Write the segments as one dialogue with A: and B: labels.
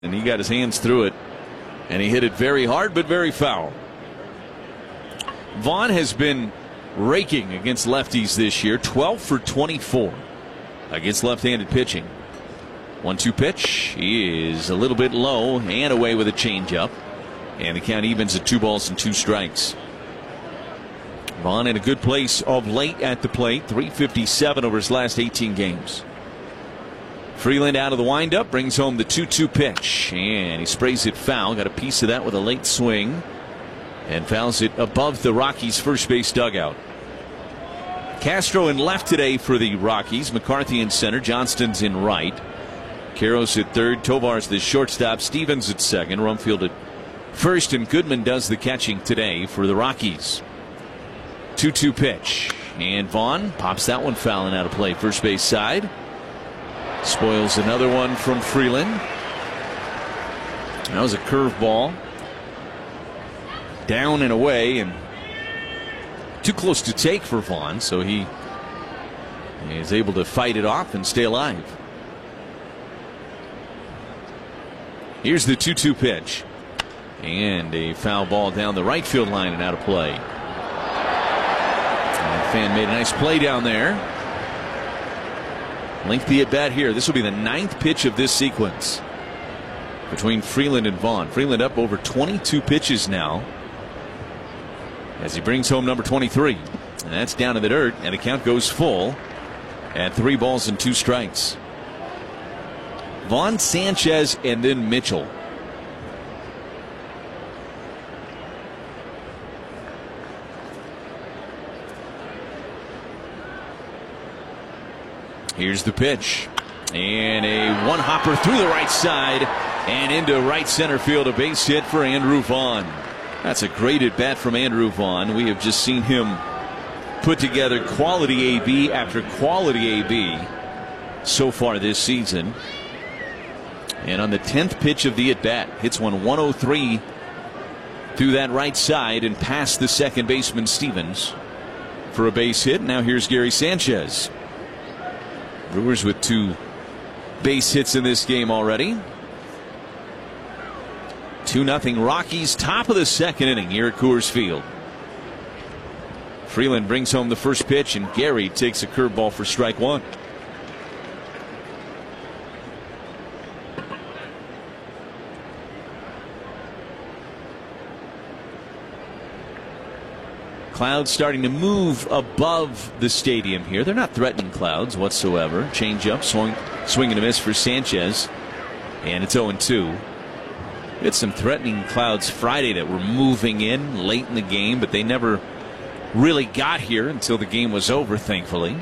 A: And he got his hands through it, and he hit it very hard but very foul. Vaughn has been raking against lefties this year, 12 for 24 against left-handed pitching. 1-2 pitch. He is a little bit low and away with a changeup, and the count evens at 2 balls and 2 strikes. Vaughn in a good place of late at the plate, 357 over his last 18 games. Freeland out of the windup, brings home the 2-2 pitch, and he sprays it foul. Got a piece of that with a late swing and fouls it above the Rockies' first base dugout. Castro in left today for the Rockies. McCarthy in center, Johnston's in right. Karros at third, Tovar's the shortstop, Stevens at second, Rumfield at first, and Goodman does the catching today for the Rockies. 2-2 pitch, and Vaughn pops that one fouling out of play, first base side. Spoils another one from Freeland. That was a curveball. Down and away, and too close to take for Vaughn, so he is able to fight it off and stay alive. Here's the 2-2 pitch, and a foul ball down the right field line and out of play. And Fan made a nice play down there. Lengthy at bat here. This will be the 9th pitch of this sequence between Freeland and Vaughn. Freeland up over 22 pitches now as he brings home number 23. And that's down in the dirt, and the count goes full at 3 balls and 2 strikes. Vaughn, Sanchez, and then Mitchell. Here's the pitch, and a one-hopper through the right side and into right center field. A base hit for Andrew Vaughn. That's a great at bat from Andrew Vaughn. We have just seen him put together quality AB after quality AB so far this season. And on the 10th pitch of the at bat, hits one 103 through that right side and past the second baseman Stevens for a base hit. Now here's Gary Sanchez. Brewers with 2 base hits in this game already. 2-0 Rockies, top of the second inning here at Coors Field. Freeland brings home the first pitch, and Gary takes a curveball for strike 1. Clouds starting to move above the stadium here. They're not threatening clouds whatsoever. Change up, swing and a miss for Sanchez, and it's 0-2. We had some threatening clouds Friday that were moving in late in the game, but they never really got here until the game was over, thankfully.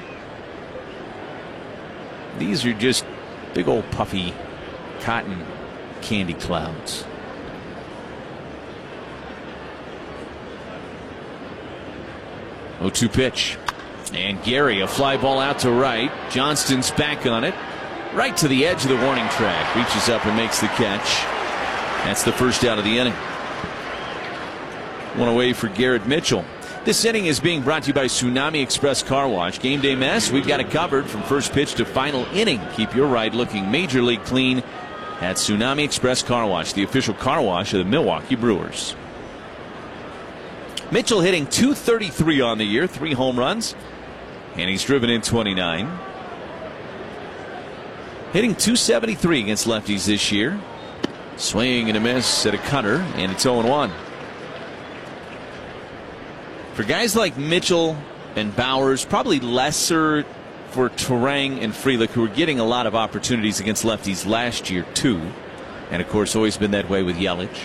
A: These are just big old puffy cotton candy clouds. 0-2 pitch, and Gary, a fly ball out to right. Johnston's back on it, right to the edge of the warning track, reaches up and makes the catch. That's the first out of the inning. One away for Garrett Mitchell. This inning is being brought to you by Tsunami Express Car Wash. Game day mess, we've got it covered from first pitch to final inning. Keep your ride looking major league clean at Tsunami Express Car Wash, the official car wash of the Milwaukee Brewers. Mitchell hitting .233 on the year, 3 home runs, and he's driven in 29. Hitting .273 against lefties this year. Swing and a miss at a cutter, and it's 0-1. For guys like Mitchell and Bowers, probably lesser for Turang and Frelick, who were getting a lot of opportunities against lefties last year too, and of course always been that way with Yelich.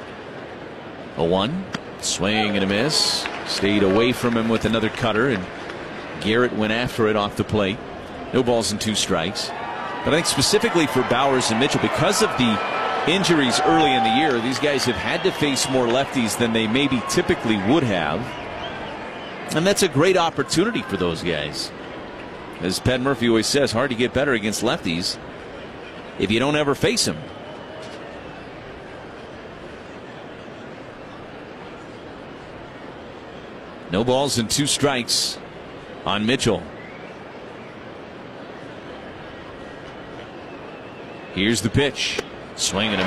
A: 0-1. Swing and a miss. Stayed away from him with another cutter, and Garrett went after it off the plate. No balls and 2 strikes. But I think specifically for Bowers and Mitchell, because of the injuries early in the year, these guys have had to face more lefties than they maybe typically would have. And that's a great opportunity for those guys. As Pat Murphy always says, hard to get better against lefties if you don't ever face them. No balls and 2 strikes on Mitchell. Here's the pitch. Swing and a